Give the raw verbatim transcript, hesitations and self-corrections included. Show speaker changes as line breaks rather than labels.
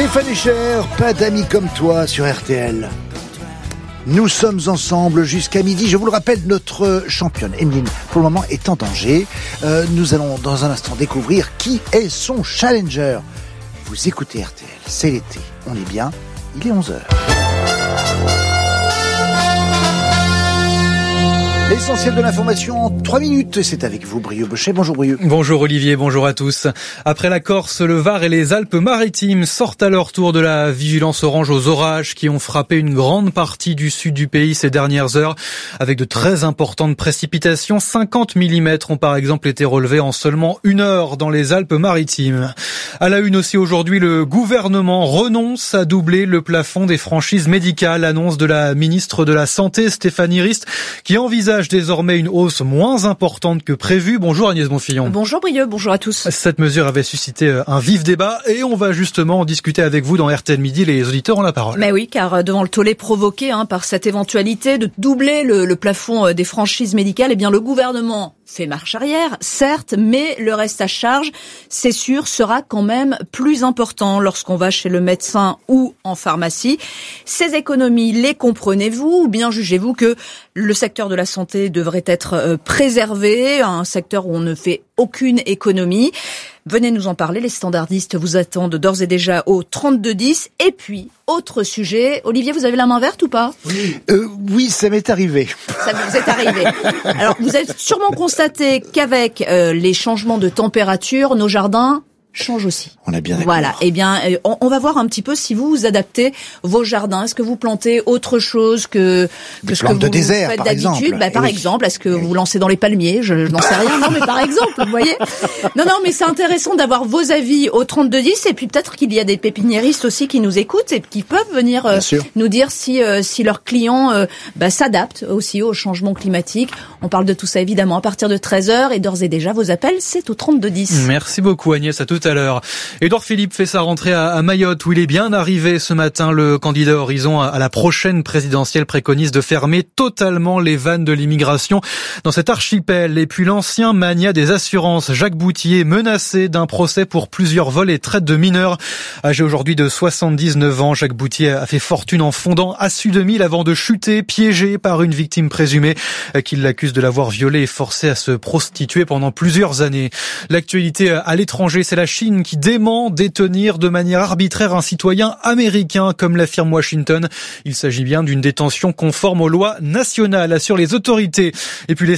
Stéphane Echer, pas d'amis comme toi sur R T L. Nous sommes ensemble jusqu'à midi. Je vous le rappelle, notre championne, Emeline, pour le moment, est en danger. Euh, nous allons dans un instant découvrir qui est son challenger. Vous écoutez R T L, c'est l'été, on est bien, il est onze heures. L'essentiel de l'information en trois minutes, c'est avec vous, Brieux Bochet. Bonjour Brieux.
Bonjour Olivier, bonjour à tous. Après la Corse, le Var et les Alpes-Maritimes sortent à leur tour de la vigilance orange aux orages qui ont frappé une grande partie du sud du pays ces dernières heures, avec de très importantes précipitations. cinquante millimètres ont par exemple été relevés en seulement une heure dans les Alpes-Maritimes. À la une aussi aujourd'hui, le gouvernement renonce à doubler le plafond des franchises médicales, annonce de la ministre de la Santé, Stéphanie Rist, qui envisage désormais une hausse moins importante que prévu. Bonjour Agnès Bonfillon.
Bonjour Brieux, bonjour à tous.
Cette mesure avait suscité un vif débat et on va justement en discuter avec vous dans R T L Midi. Les auditeurs ont la parole.
Mais oui, car devant le tollé provoqué hein, par cette éventualité de doubler le, le plafond des franchises médicales, eh bien le gouvernement fait marche arrière, certes, mais le reste à charge, c'est sûr, sera quand même plus important lorsqu'on va chez le médecin ou en pharmacie. Ces économies, les comprenez-vous ou bien jugez-vous que le secteur de la santé devrait être préservé, un secteur où on ne fait aucune économie? Venez nous en parler, les standardistes vous attendent d'ores et déjà au trente-deux dix. Et puis, autre sujet, Olivier, vous avez la main verte ou pas?
Oui, euh, oui, ça m'est arrivé.
Ça vous est arrivé. Alors, vous avez sûrement constaté qu'avec euh, les changements de température, nos jardins change aussi.
On a bien d'accord.
Voilà. Eh bien, on, on va voir un petit peu si vous vous adaptez vos jardins. Est-ce que vous plantez autre chose que, que ce que vous,
de désert,
faites
par
d'habitude?
exemple.
Bah, par
oui.
exemple, est-ce que oui. vous lancez dans les palmiers? Je, je n'en sais rien. Non, mais par exemple, vous voyez. Non, non, mais c'est intéressant d'avoir vos avis au trente-deux dix. Et puis peut-être qu'il y a des pépiniéristes aussi qui nous écoutent et qui peuvent venir euh, nous dire si euh, si leurs clients euh, bah, s'adaptent aussi au changement climatique. On parle de tout ça évidemment à partir de treize heures et d'ores et déjà vos appels, c'est au trente-deux dix.
Merci beaucoup Agnès, à tout à l'heure. Édouard Philippe fait sa rentrée à Mayotte où il est bien arrivé ce matin. Le candidat Horizon à la prochaine présidentielle préconise de fermer totalement les vannes de l'immigration dans cet archipel. Et puis l'ancien magnat des assurances, Jacques Boutier, menacé d'un procès pour plusieurs vols et traite de mineurs. Âgé aujourd'hui de soixante-dix-neuf ans, Jacques Boutier a fait fortune en fondant Assu deux mille avant de chuter, piégé par une victime présumée qui l'accuse de l'avoir violé et forcé à se prostituer pendant plusieurs années. L'actualité à l'étranger, c'est la Chine qui dément détenir de manière arbitraire un citoyen américain, comme l'affirme Washington. Il s'agit bien d'une détention conforme aux lois nationales, assurent les autorités. Et puis les